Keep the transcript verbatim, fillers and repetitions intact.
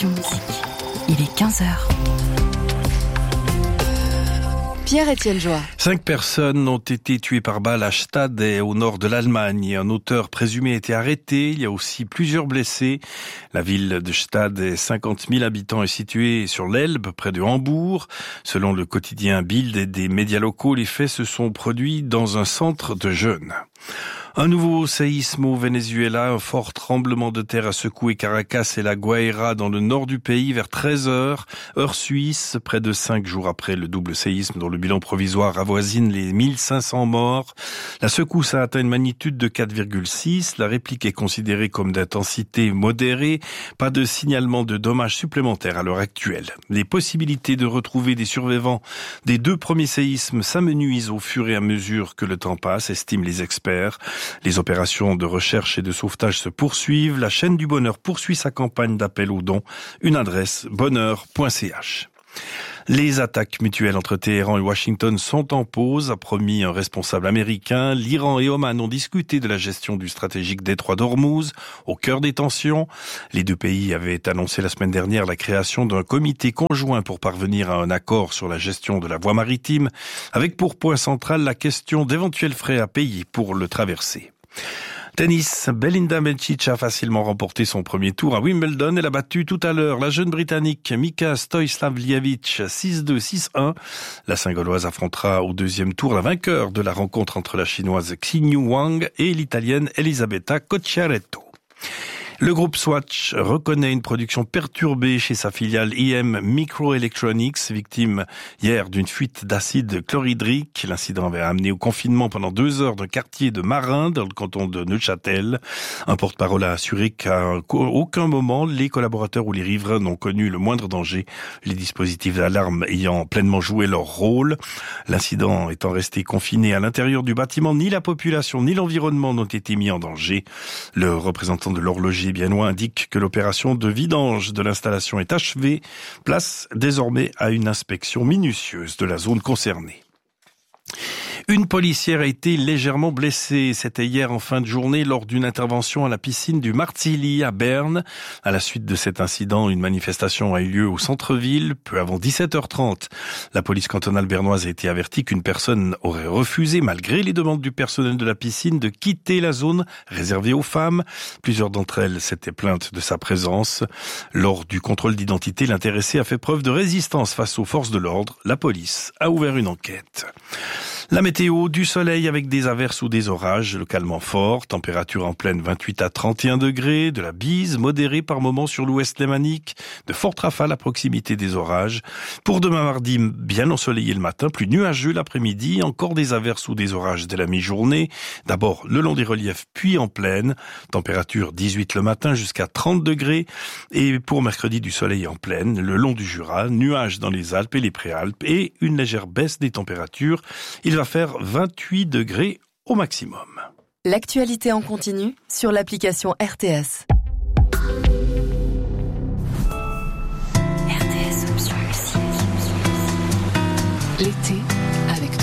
Passion Musique. Il est quinze heures. Pierre-Étienne Joie. Cinq personnes ont été tuées par balle à Stade, au nord de l'Allemagne. Un auteur présumé a été arrêté. Il y a aussi plusieurs blessés. La ville de Stade, cinquante mille habitants, est située sur l'Elbe, près de Hambourg. Selon le quotidien Bild et des médias locaux, les faits se sont produits dans un centre de jeunes. Un nouveau séisme au Venezuela, un fort tremblement de terre a secoué Caracas et la Guaira dans le nord du pays vers treize heures, heure suisse, près de cinq jours après le double séisme dont le bilan provisoire avoisine les mille cinq cents morts. La secousse a atteint une magnitude de quatre virgule six, la réplique est considérée comme d'intensité modérée, pas de signalement de dommages supplémentaires à l'heure actuelle. Les possibilités de retrouver des survivants des deux premiers séismes s'amenuisent au fur et à mesure que le temps passe, estiment les experts. Les opérations de recherche et de sauvetage se poursuivent. La chaîne du bonheur poursuit sa campagne d'appel aux dons. Une adresse bonheur point c h. Les attaques mutuelles entre Téhéran et Washington sont en pause, a promis un responsable américain. L'Iran et Oman ont discuté de la gestion du stratégique détroit d'Ormuz, au cœur des tensions. Les deux pays avaient annoncé la semaine dernière la création d'un comité conjoint pour parvenir à un accord sur la gestion de la voie maritime, avec pour point central la question d'éventuels frais à payer pour le traverser. Tennis, Belinda Bencic a facilement remporté son premier tour à Wimbledon. Elle a battu tout à l'heure la jeune Britannique Mika Stojslavljevic six deux six un. La Saint-Gauloise affrontera au deuxième tour la vainqueur de la rencontre entre la Chinoise Xinyu Wang et l'Italienne Elisabetta Cocciaretto. Le groupe Swatch reconnaît une production perturbée chez sa filiale I M Microelectronics, victime hier d'une fuite d'acide chlorhydrique. L'incident avait amené au confinement pendant deux heures d'un quartier de Marin, dans le canton de Neuchâtel. Un porte-parole a assuré qu'à aucun moment les collaborateurs ou les riverains n'ont connu le moindre danger, les dispositifs d'alarme ayant pleinement joué leur rôle. L'incident étant resté confiné à l'intérieur du bâtiment, ni la population ni l'environnement n'ont été mis en danger. Le représentant de l'horloger biennois indique que l'opération de vidange de l'installation est achevée. Place désormais à une inspection minutieuse de la zone concernée. Une policière a été légèrement blessée. C'était hier en fin de journée lors d'une intervention à la piscine du Marzili à Berne. À la suite de cet incident, une manifestation a eu lieu au centre-ville, peu avant dix-sept heures trente. La police cantonale bernoise a été avertie qu'une personne aurait refusé, malgré les demandes du personnel de la piscine, de quitter la zone réservée aux femmes. Plusieurs d'entre elles s'étaient plaintes de sa présence. Lors du contrôle d'identité, l'intéressé a fait preuve de résistance face aux forces de l'ordre. La police a ouvert une enquête. La météo, du soleil avec des averses ou des orages, localement forts, température en pleine vingt-huit à trente et un degrés, de la bise modérée par moments sur l'ouest lémanique, de fortes rafales à proximité des orages. Pour demain mardi, bien ensoleillé le matin, plus nuageux l'après-midi, encore des averses ou des orages dès la mi-journée. D'abord le long des reliefs, puis en plaine, température dix-huit le matin jusqu'à trente degrés. Et pour mercredi, du soleil en plaine, le long du Jura, nuages dans les Alpes et les Préalpes et une légère baisse des températures. Il va faire vingt-huit degrés au maximum. L'actualité en continu sur l'application R T S. R T S Option Musique. L'été